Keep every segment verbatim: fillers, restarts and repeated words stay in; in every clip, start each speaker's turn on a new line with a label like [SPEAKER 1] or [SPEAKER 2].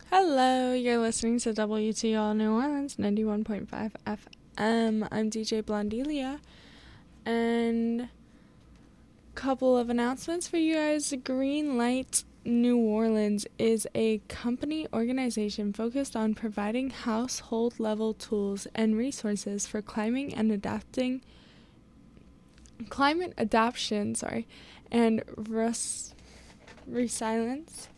[SPEAKER 1] Hello, you're listening to W T L New Orleans ninety-one point five F M. I'm D J Blondelia, and a couple of announcements for you guys. Green Light New Orleans is a company organization focused on providing household level tools and resources for climbing and adapting climate adaptation, sorry, and res- resilience.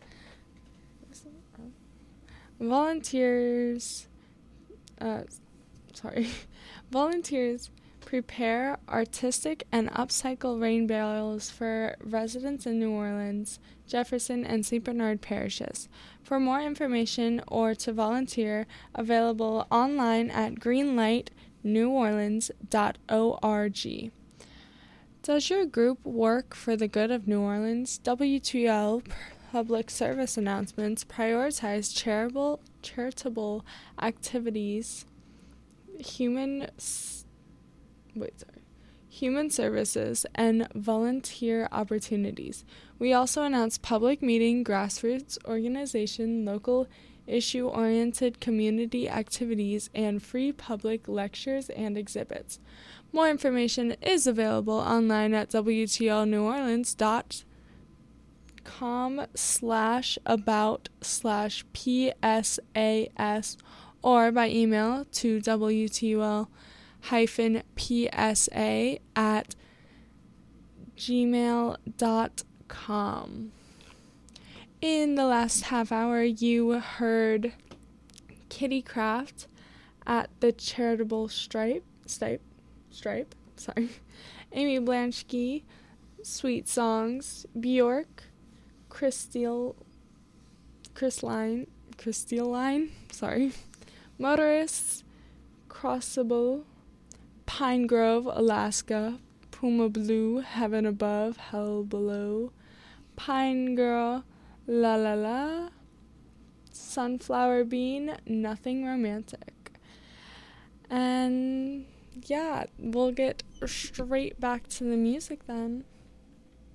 [SPEAKER 1] Volunteers, uh, sorry, volunteers prepare artistic and upcycle rain barrels for residents in New Orleans, Jefferson, and Saint Bernard parishes. For more information or to volunteer, available online at greenlight new orleans dot org. Does your group work for the good of New Orleans? W T L Public service announcements prioritize charitable charitable activities, human wait sorry, human services, and volunteer opportunities. We also announce public meeting, grassroots organization, local issue-oriented community activities, and free public lectures and exhibits. More information is available online at w t l new orleans dot org. com slash about slash PSAS or by email to WTUL hyphen PSA at gmail dot com. In the last half hour, you heard Kitty Craft at the Charitable Stripe, Stripe, Stripe, sorry, Amy Blanchke, Sweet Songs, Bjork, Crystal, Crysline, Crystalline, sorry, Motorists, Crossable, Pine Grove, Alaska, Puma Blue, Heaven Above, Hell Below, Pine Girl, La La La, Sunflower Bean, Nothing Romantic. And yeah, we'll get straight back to the music then.